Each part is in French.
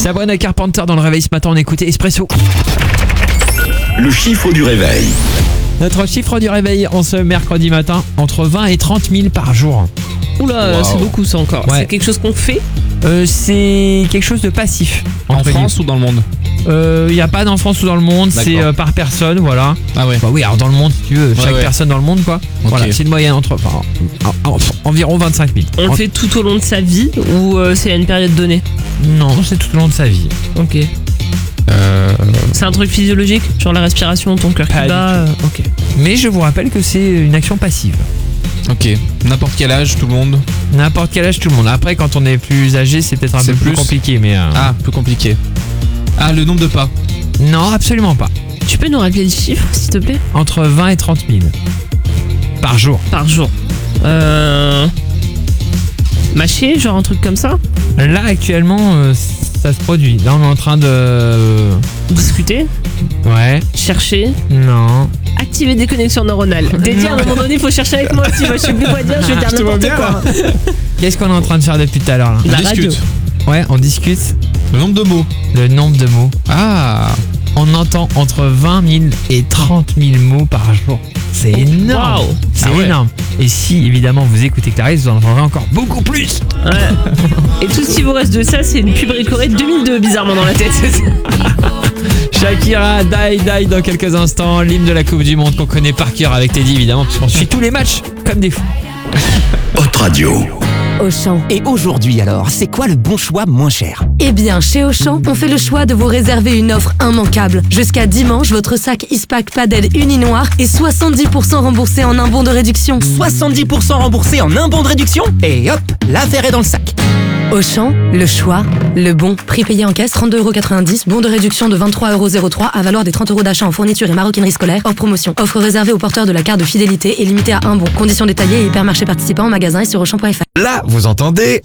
Sabrina Carpenter dans le réveil ce matin, on écoutait Espresso. Le chiffre du réveil. Notre chiffre du réveil en ce mercredi matin, entre 20 et 30 000 par jour. Oula, c'est beaucoup ça encore. Ouais. C'est quelque chose qu'on fait? C'est quelque chose de passif. En France ou dans le monde? Il n'y a pas d'en France ou dans le monde, D'accord. c'est par personne, voilà. Ah ouais. Bah oui, alors dans le monde, si tu veux, chaque ouais. personne dans le monde, quoi. Ok. Voilà, c'est une moyenne entre environ 25 000. On le fait tout au long de sa vie ou c'est à une période donnée? Non, c'est tout au long de sa vie. Ok. C'est un truc physiologique? Genre la respiration, ton cœur qui Pas bat? du Ok. Mais je vous rappelle que c'est une action passive. Ok. N'importe quel âge, tout le monde? N'importe quel âge, tout le monde. Après, quand on est plus âgé, c'est peut-être un C'est peu plus plus compliqué, mais... Ah, peu compliqué. Ah, le nombre de pas. Non, absolument pas. Tu peux nous rappeler le chiffre, s'il te plaît? Entre 20 et 30 000 par jour. Par jour. Mâcher, genre un truc comme ça? Là, actuellement, ça se produit. Là, on est en train de... Discuter? Ouais. Chercher? Non. Activer des connexions neuronales. Dédié, à un moment donné, il faut chercher avec moi aussi. Moi, je sais plus quoi dire, je vais dire Je te vois n'importe bien, quoi. Qu'est-ce qu'on est en train de faire depuis tout à l'heure, là? La On discute. radio. Ouais, on discute. Le nombre de mots. Le nombre de mots. Ah. On entend entre 20 000 et 30 000 mots par jour. C'est énorme. Waouh. C'est Ah ouais. énorme. Et si, évidemment, vous écoutez Clarisse, vous en entendrez encore beaucoup plus. Ouais. Et tout ce qui vous reste de ça, c'est une pub récorée de 2002, bizarrement, dans la tête. Shakira, Die dans quelques instants. L'hymne de la Coupe du Monde qu'on connaît par cœur avec Teddy, évidemment, puisqu'on suit tous les matchs comme des fous. Haute Radio. Auchan. Et aujourd'hui alors, c'est quoi le bon choix moins cher? Eh bien, chez Auchan, on fait le choix de vous réserver une offre immanquable. Jusqu'à dimanche, votre sac Ispac Padel Uni-Noir est 70% remboursé en un bon de réduction. 70% remboursé en un bon de réduction? Et hop, l'affaire est dans le sac. Auchan, le choix, le bon. Prix payé en caisse, 32,90 €. Bon de réduction de 23,03 € à valoir des 30 € d'achat en fourniture et maroquinerie scolaire hors promotion. Offre réservée aux porteurs de la carte de fidélité et limitée à un bon. Conditions détaillées et hypermarchés participants en magasin et sur Auchan.fr. Là, vous entendez?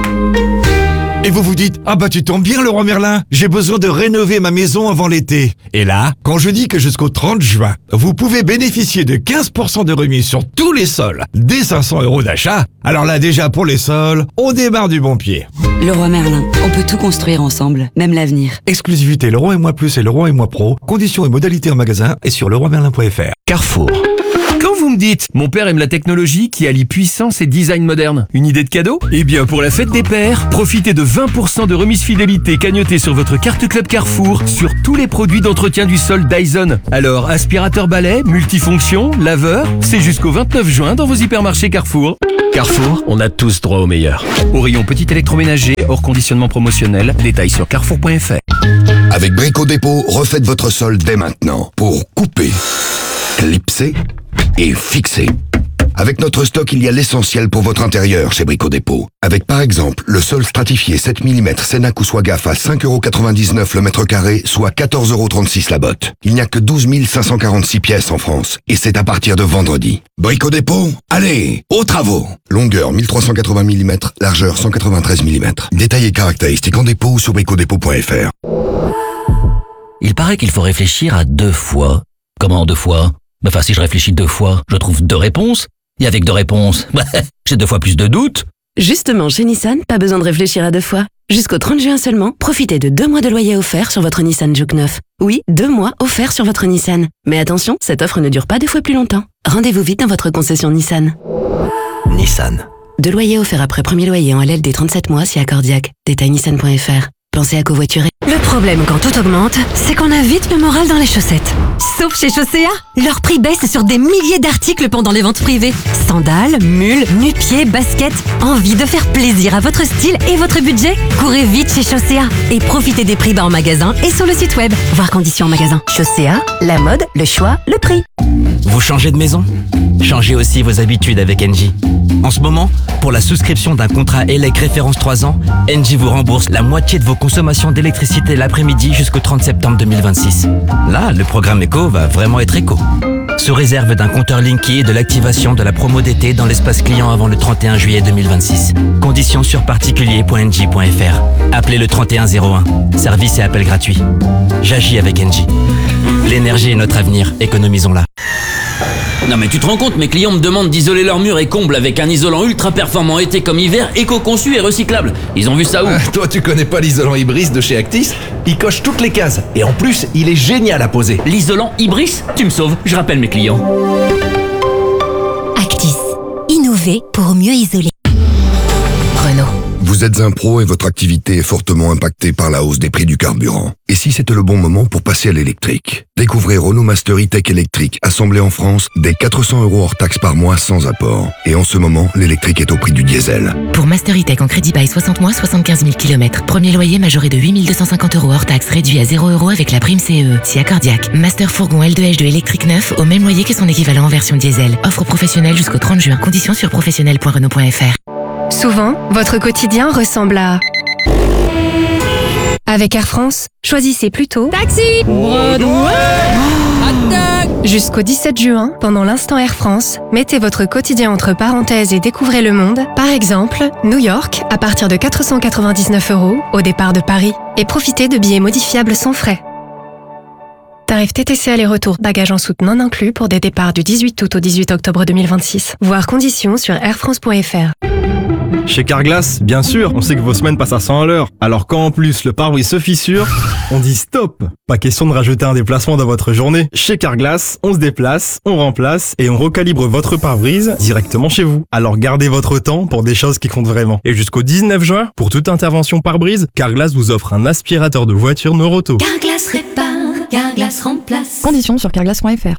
Et vous vous dites, ah bah tu tombes bien Leroy Merlin, j'ai besoin de rénover ma maison avant l'été. Et là, quand je dis que jusqu'au 30 juin, vous pouvez bénéficier de 15% de remise sur tous les sols, dès 500 € d'achat, alors là déjà pour les sols, on démarre du bon pied. Leroy Merlin, on peut tout construire ensemble, même l'avenir. Exclusivité Leroy et Moi Plus et Leroy et Moi Pro, conditions et modalités en magasin et sur leroymerlin.fr. Carrefour. Quand vous me dites « Mon père aime la technologie qui allie puissance et design moderne », une idée de cadeau? Eh bien, pour la fête des pères, profitez de 20% de remise fidélité cagnotée sur votre carte Club Carrefour sur tous les produits d'entretien du sol Dyson. Alors, aspirateur balai, multifonction, laveur, c'est jusqu'au 29 juin dans vos hypermarchés Carrefour. Carrefour, on a tous droit au meilleur. Au rayon petit électroménager, hors conditionnement promotionnel, détails sur carrefour.fr. Avec Brico Dépôt, refaites votre sol dès maintenant pour couper, clipser et fixer. Avec notre stock, il y a l'essentiel pour votre intérieur chez Brico Dépôt. Avec par exemple le sol stratifié 7 mm Cenac ou Swagaf à 5,99 € le mètre carré, soit 14,36 € la botte. Il n'y a que 12 546 pièces en France et c'est à partir de vendredi. Brico Dépôt, allez, aux travaux. Longueur 1380 mm, largeur 193 mm. Détails et caractéristiques en dépôt ou sur bricodépôt.fr. Il paraît qu'il faut réfléchir à 2 fois. Comment 2 fois? Enfin, si je réfléchis 2 fois, je trouve 2 réponses. Et avec 2 réponses, j'ai 2 fois plus de doutes. Justement, chez Nissan, pas besoin de réfléchir à 2 fois. Jusqu'au 30 juin seulement, profitez de 2 mois de loyer offert sur votre Nissan Juke 9. Oui, 2 mois offerts sur votre Nissan. Mais attention, cette offre ne dure pas 2 fois plus longtemps. Rendez-vous vite dans votre concession Nissan. Nissan. 2 loyers offerts après premier loyer en LLD 37 mois si accordiaque. Détail nissan.fr. Pensez à covoiturer. Le problème quand tout augmente, c'est qu'on a vite le moral dans les chaussettes. Sauf chez Chaussea, leur prix baisse sur des milliers d'articles pendant les ventes privées. Sandales, mules, nu-pieds, baskets. Envie de faire plaisir à votre style et votre budget? Courez vite chez Chaussea et profitez des prix bas en magasin et sur le site web. Voir conditions en magasin. Chaussea, la mode, le choix, le prix. Vous changez de maison? Changez aussi vos habitudes avec Engie. En ce moment, pour la souscription d'un contrat ELEC référence 3 ans, Engie vous rembourse la moitié de vos consommations d'électricité l'après-midi jusqu'au 30 septembre 2026. Là, le programme éco va vraiment être éco. Sous réserve d'un compteur Linky et de l'activation de la promo d'été dans l'espace client avant le 31 juillet 2026. Conditions sur particulier.engie.fr. Appelez le 3101. Service et appel gratuit. J'agis avec Engie. L'énergie est notre avenir, économisons-la. Non mais tu te rends compte, mes clients me demandent d'isoler leurs murs et combles avec un isolant ultra performant été comme hiver, éco-conçu et recyclable. Ils ont vu ça où? Toi tu connais pas l'isolant Ibris de chez Actis? Il coche toutes les cases. Et en plus, il est génial à poser. L'isolant Ibris? Tu me sauves, je rappelle mes clients. Actis. Innover pour mieux isoler. Renault. Vous êtes un pro et votre activité est fortement impactée par la hausse des prix du carburant. Et si c'était le bon moment pour passer à l'électrique? Découvrez Renault Master E-Tech électrique, assemblé en France, dès 400 € hors taxe par mois sans apport. Et en ce moment, l'électrique est au prix du diesel. Pour Master E-Tech en crédit bail 60 mois, 75 000 km. Premier loyer majoré de 8 250 € hors taxe, réduit à 0 € avec la prime CE. Si accordiaque. Master fourgon L2H de électrique neuf, au même loyer que son équivalent en version diesel. Offre professionnelle jusqu'au 30 juin. Conditions sur professionnel.renault.fr. Souvent, votre quotidien ressemble à... Avec Air France, choisissez plutôt Taxi Broadway. Jusqu'au 17 juin, pendant l'instant Air France, mettez votre quotidien entre parenthèses et découvrez le monde. Par exemple, New York, à partir de 499 € au départ de Paris. Et profitez de billets modifiables sans frais. Tarif TTC aller-retour, bagages en soute non inclus pour des départs du 18 août au 18 octobre 2026. Voir conditions sur airfrance.fr. Chez Carglass, bien sûr, on sait que vos semaines passent à 100 à l'heure. Alors quand en plus le pare-brise se fissure, on dit stop. Pas question de rajouter un déplacement dans votre journée. Chez Carglass, on se déplace, on remplace et on recalibre votre pare-brise directement chez vous. Alors gardez votre temps pour des choses qui comptent vraiment. Et jusqu'au 19 juin, pour toute intervention pare-brise, Carglass vous offre un aspirateur de voiture Noroto. Carglass répare, Carglass remplace. Conditions sur carglass.fr.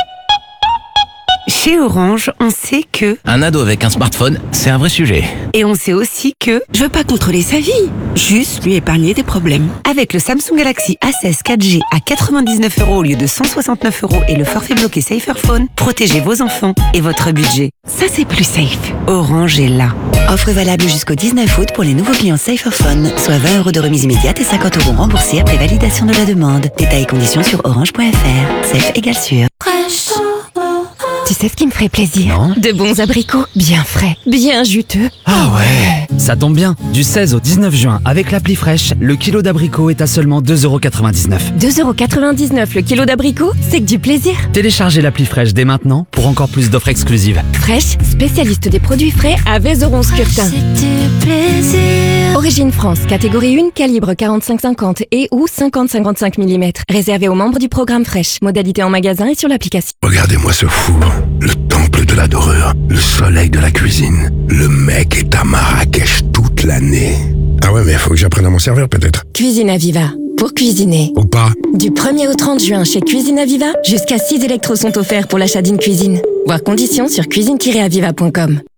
Chez Orange, on sait que... Un ado avec un smartphone, c'est un vrai sujet. Et on sait aussi que... Je veux pas contrôler sa vie, juste lui épargner des problèmes. Avec le Samsung Galaxy A16 4G à 99 € au lieu de 169 € et le forfait bloqué Saferphone, protégez vos enfants et votre budget. Ça, c'est plus safe. Orange est là. Offre valable jusqu'au 19 août pour les nouveaux clients Saferphone, soit 20 € de remise immédiate et 50 € remboursés après validation de la demande. Détails et conditions sur orange.fr. Safe égale sûr. Tu sais ce qui me ferait plaisir? Non. De bons abricots, bien frais, bien juteux. Ah ouais. Ça tombe bien. Du 16 au 19 juin, avec l'appli fraîche, le kilo d'abricots est à seulement 2,99 €. 2,99 € le kilo d'abricots, c'est que du plaisir. Téléchargez l'appli fraîche dès maintenant pour encore plus d'offres exclusives. Fraîche, spécialiste des produits frais à Vézeron-Scurtin. Origine France, catégorie 1, calibre 45-50 et ou 50-55 mm. Réservé aux membres du programme Fraîche. Modalité en magasin et sur l'application. Regardez-moi ce four, le temple de la dorure, le soleil de la cuisine. Le mec est à Marrakech toute l'année. Ah ouais, mais faut que j'apprenne à m'en servir peut-être. Cuisine Aviva. Pour cuisiner. Ou pas. Du 1er au 30 juin chez Cuisine Aviva, jusqu'à 6 électros sont offerts pour l'achat d'une cuisine. Voir conditions sur cuisine-aviva.com.